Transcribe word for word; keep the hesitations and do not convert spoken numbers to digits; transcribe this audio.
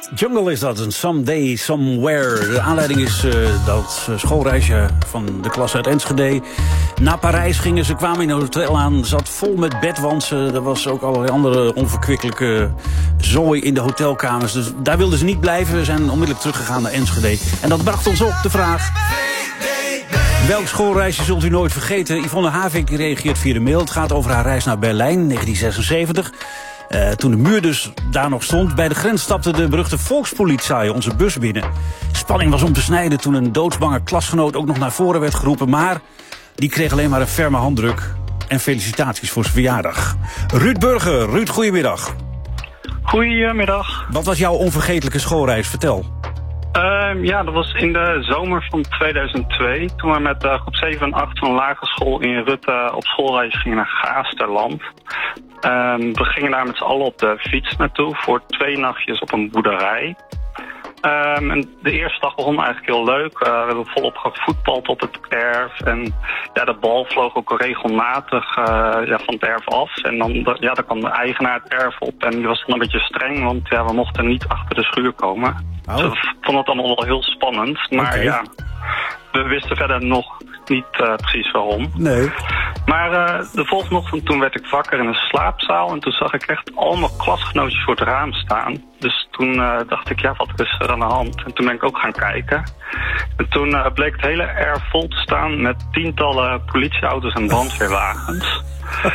Jungle is dat, een Someday, Somewhere. De aanleiding is uh, dat schoolreisje van de klas uit Enschede. Naar Parijs gingen ze, kwamen in een hotel aan, zat vol met bedwansen. Er was ook allerlei andere onverkwikkelijke zooi in de hotelkamers. Dus daar wilden ze niet blijven. We zijn onmiddellijk teruggegaan naar Enschede. En dat bracht ons op de vraag: welk schoolreisje zult u nooit vergeten? Yvonne Havik reageert via de mail. Het gaat over haar reis naar Berlijn, negentien zesenzeventig. Uh, toen de muur dus daar nog stond. Bij de grens stapte de beruchte volkspolitie onze bus binnen. Spanning was om te snijden toen een doodsbange klasgenoot ook nog naar voren werd geroepen. Maar die kreeg alleen maar een ferme handdruk. En felicitaties voor zijn verjaardag. Ruud Burger. Ruud, goedemiddag. Goedemiddag. Wat was jouw onvergetelijke schoolreis? Vertel. Uh, ja, dat was in de zomer van tweeduizend twee. Toen we met uh, groep zeven en acht van een lagere school in Rutte op schoolreis gingen naar Gaasterland. Uh, we gingen daar met z'n allen op de fiets naartoe voor twee nachtjes op een boerderij. Um, en de eerste dag begon eigenlijk heel leuk. Uh, we hebben volop gevoetbald op het erf. En ja, de bal vloog ook regelmatig uh, ja, van het erf af. En dan, ja, dan kwam de eigenaar het erf op. En die was dan een beetje streng, want ja, we mochten niet achter de schuur komen. Oh. Dus we vonden het allemaal wel heel spannend. Maar okay. ja, we wisten verder nog niet uh, precies waarom. Nee. Maar uh, de volgende ochtend toen werd ik wakker in een slaapzaal. En toen zag ik echt allemaal klasgenootjes voor het raam staan. Dus toen uh, dacht ik, ja, wat is er aan de hand? En toen ben ik ook gaan kijken. En toen uh, bleek het hele erf vol te staan met tientallen politieauto's en brandweerwagens.